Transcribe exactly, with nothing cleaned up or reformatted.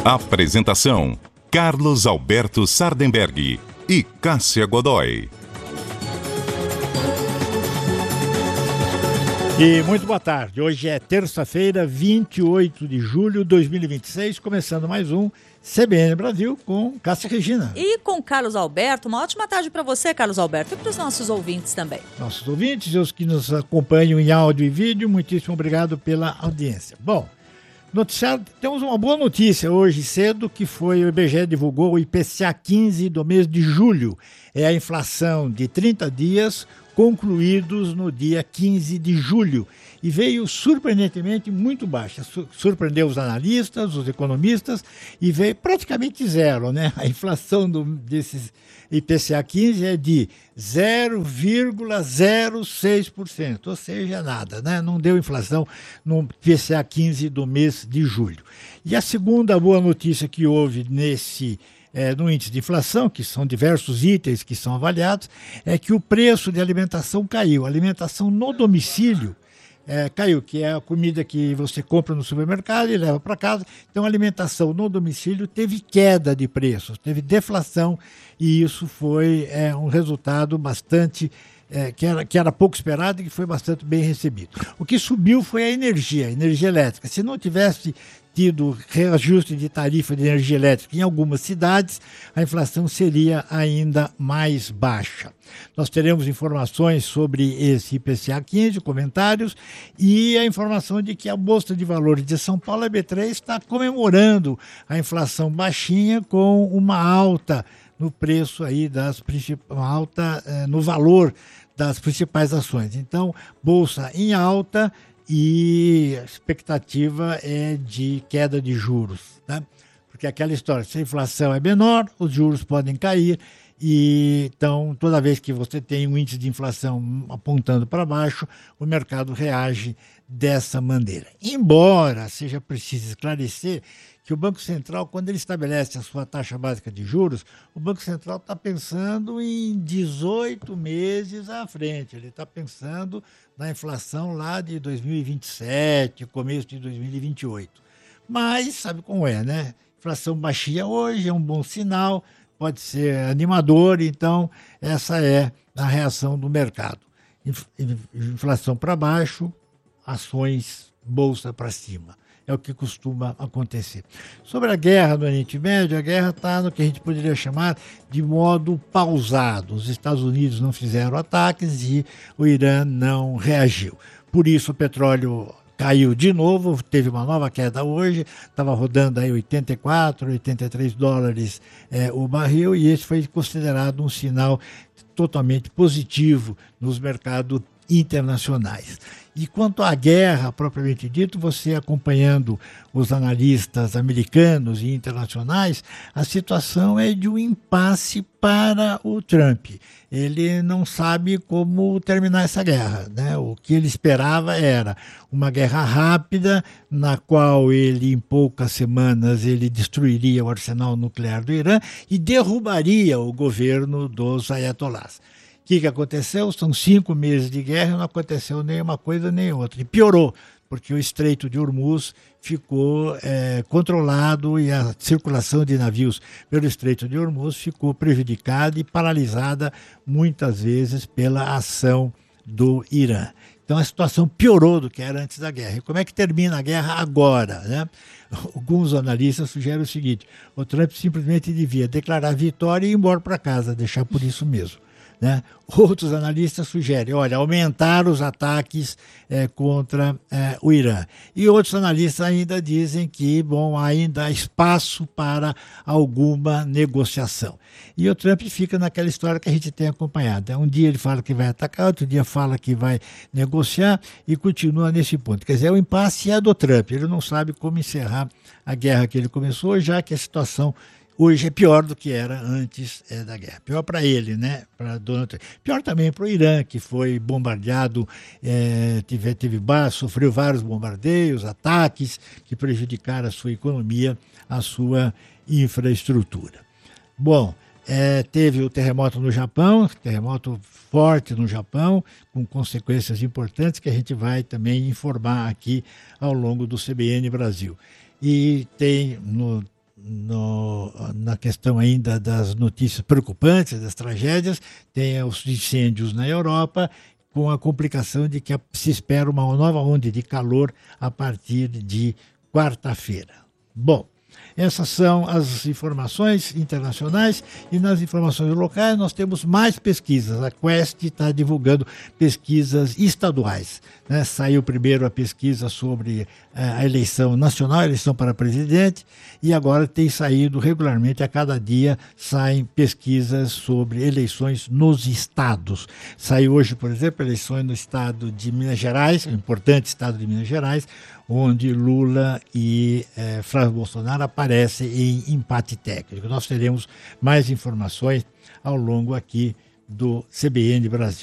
Apresentação: Carlos Alberto Sardenberg e Cássia Godoy. E muito boa tarde. Hoje é terça-feira, vinte e oito de julho de dois mil e vinte e seis, começando mais um C B N Brasil com Cássia Regina. E com Carlos Alberto. Uma ótima tarde para você, Carlos Alberto, e para os nossos ouvintes também. Nossos ouvintes e os que nos acompanham em áudio e vídeo, muitíssimo obrigado pela audiência. Bom, noticiário, temos uma boa notícia hoje cedo, que foi o I B G E divulgou o I P C A quinze do mês de julho. É a inflação de trinta dias concluídos no dia quinze de julho e veio surpreendentemente muito baixa. Surpreendeu os analistas, os economistas e veio praticamente zero, né? A inflação do, desses I P C A quinze é de zero vírgula zero seis por cento, ou seja, nada, né? Não deu inflação no I P C A quinze do mês de julho. E a segunda boa notícia que houve nesse É, no índice de inflação, que são diversos itens que são avaliados, é que o preço de alimentação caiu. A alimentação no domicílio é, caiu, que é a comida que você compra no supermercado e leva para casa. Então, a alimentação no domicílio teve queda de preços, teve deflação, e isso foi é, um resultado bastante É, que, era, que era pouco esperado e que foi bastante bem recebido. O que subiu foi a energia, a energia elétrica. Se não tivesse tido reajuste de tarifa de energia elétrica em algumas cidades, a inflação seria ainda mais baixa. Nós teremos informações sobre esse I P C A quinze, comentários, e a informação de que a Bolsa de Valores de São Paulo, a B três, está comemorando a inflação baixinha com uma alta no preço aí das principais, alta eh, no valor das principais ações. Então, bolsa em alta e a expectativa é de queda de juros, né? Porque aquela história, se a inflação é menor, os juros podem cair, e então toda vez que você tem um índice de inflação apontando para baixo, o mercado reage dessa maneira. Embora seja preciso esclarecer que o Banco Central, quando ele estabelece a sua taxa básica de juros, o Banco Central está pensando em dezoito meses à frente. Ele está pensando na inflação lá de dois mil e vinte e sete, começo de dois mil e vinte e oito. Mas sabe como é, né? Inflação baixinha hoje é um bom sinal, pode ser animador, então essa é a reação do mercado. Inflação para baixo, ações, bolsa para cima. É o que costuma acontecer. Sobre a guerra no Oriente Médio, a guerra está no que a gente poderia chamar de modo pausado. Os Estados Unidos não fizeram ataques e o Irã não reagiu. Por isso o petróleo caiu de novo, teve uma nova queda hoje, estava rodando aí oitenta e quatro, oitenta e três dólares é, o barril, e esse foi considerado um sinal totalmente positivo nos mercados internacionais. E quanto à guerra propriamente dito, você acompanhando os analistas americanos e internacionais, a situação é de um impasse para o Trump. Ele não sabe como terminar essa guerra, né? O que ele esperava era uma guerra rápida, na qual ele, em poucas semanas, ele destruiria o arsenal nuclear do Irã e derrubaria o governo dos ayatolás. O que, que aconteceu? São cinco meses de guerra e não aconteceu nem uma coisa nem outra. E piorou, porque o Estreito de Hormuz ficou é, controlado e a circulação de navios pelo Estreito de Hormuz ficou prejudicada e paralisada muitas vezes pela ação do Irã. Então a situação piorou do que era antes da guerra. E como é que termina a guerra agora, né? Alguns analistas sugerem o seguinte: o Trump simplesmente devia declarar vitória e ir embora para casa, deixar por isso mesmo. Né? Outros analistas sugerem, olha, aumentar os ataques é, contra é, o Irã. E outros analistas ainda dizem que, bom, ainda há espaço para alguma negociação. E o Trump fica naquela história que a gente tem acompanhado. Um dia ele fala que vai atacar, outro dia fala que vai negociar e continua nesse ponto. Quer dizer, o impasse é do Trump. Ele não sabe como encerrar a guerra que ele começou, já que a situação hoje é pior do que era antes é, da guerra. Pior para ele, né? Para Donald Trump. Pior também para o Irã, que foi bombardeado, é, teve, teve sofreu vários bombardeios, ataques que prejudicaram a sua economia, a sua infraestrutura. Bom, é, teve o terremoto no Japão, terremoto forte no Japão, com consequências importantes que a gente vai também informar aqui ao longo do C B N Brasil. E tem no no, na questão ainda das notícias preocupantes, das tragédias, tem os incêndios na Europa, com a complicação de que se espera uma nova onda de calor a partir de quarta-feira. Bom, essas são as informações internacionais, e nas informações locais nós temos mais pesquisas. A Quest está divulgando pesquisas estaduais, né? Saiu primeiro a pesquisa sobre uh, a eleição nacional, a eleição para presidente, e agora tem saído regularmente, a cada dia saem pesquisas sobre eleições nos estados. Saiu hoje, por exemplo, eleições no estado de Minas Gerais, um importante estado de Minas Gerais, onde Lula e eh, Flávio Bolsonaro aparecem em empate técnico. Nós teremos mais informações ao longo aqui do C B N Brasil.